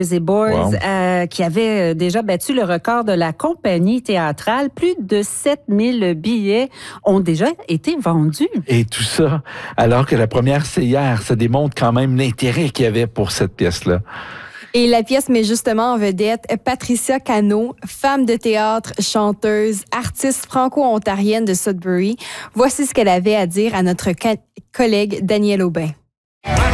et Boys, Wow. qui avait déjà battu le record de la compagnie théâtrale. Plus de 7000 billets ont déjà été vendus. Et tout ça, alors que la première, c'est hier. Ça démontre quand même l'intérêt qu'il y avait pour cette pièce-là. Et la pièce met justement en vedette Patricia Cano, femme de théâtre, chanteuse, artiste franco-ontarienne de Sudbury. Voici ce qu'elle avait à dire à notre collègue Daniel Aubin.